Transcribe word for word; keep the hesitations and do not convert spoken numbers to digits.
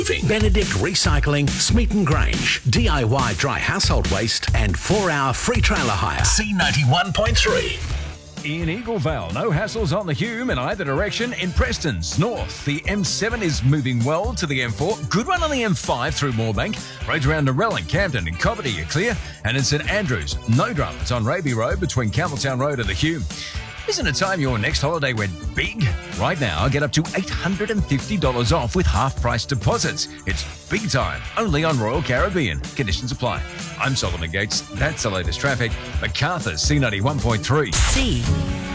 Benedict Recycling, Smeaton Grange, D I Y dry household waste and four-hour free trailer hire. C ninety-one point three. In Eagle Vale, no hassles on the Hume in either direction. In Preston's north, the M seven is moving well to the M four. Good run on the M five through Moorebank. Roads around Narell and Camden and Cobbitty are clear. And in St Andrews, no dramas on Raby Road between Campbelltown Road and the Hume. Isn't it time your next holiday went big? Right now, get up to eight hundred fifty dollars off with half-price deposits. It's big time, only on Royal Caribbean. Conditions apply. I'm Solomon Gates. That's the latest traffic. MacArthur's C ninety-one point three. C.